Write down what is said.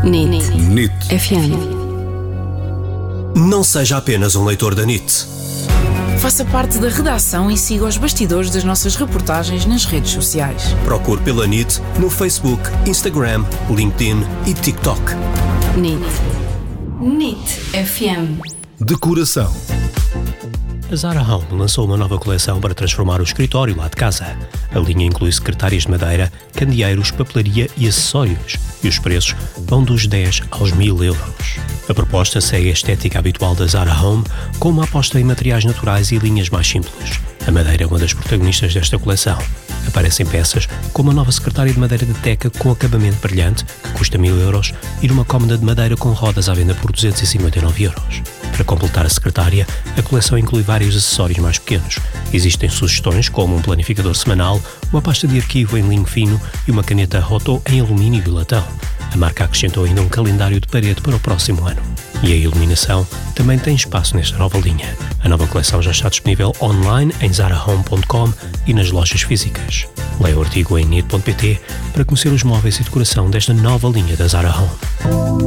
NIT FM. Não seja apenas um leitor da NIT. Faça parte da redação e siga os bastidores das nossas reportagens nas redes sociais. Procure pela NIT no Facebook, Instagram, LinkedIn e TikTok. NIT FM. Decoração. A Zara Home lançou uma nova coleção para transformar o escritório lá de casa. A linha inclui secretárias de madeira, candeeiros, papelaria e acessórios. E os preços vão dos 10 aos 1.000 euros. A proposta segue a estética habitual da Zara Home, com uma aposta em materiais naturais e linhas mais simples. A madeira é uma das protagonistas desta coleção. Aparecem peças como a nova secretária de madeira de teca com acabamento brilhante, que custa 1.000 euros, e uma cómoda de madeira com rodas à venda por 259 euros. Para completar a secretária, a coleção inclui vários acessórios mais pequenos. Existem sugestões como um planificador semanal, uma pasta de arquivo em linho fino e uma caneta Roto em alumínio e latão. A marca acrescentou ainda um calendário de parede para o próximo ano. E a iluminação também tem espaço nesta nova linha. A nova coleção já está disponível online em zarahome.com e nas lojas físicas. Leia o artigo em nit.pt para conhecer os móveis e decoração desta nova linha da Zara Home.